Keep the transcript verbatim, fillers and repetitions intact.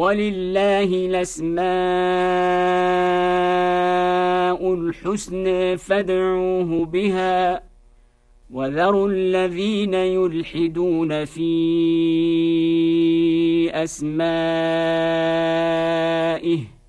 ولله الأسماء الحسنى فادعوه بها وذروا الذين يلحدون في أسمائه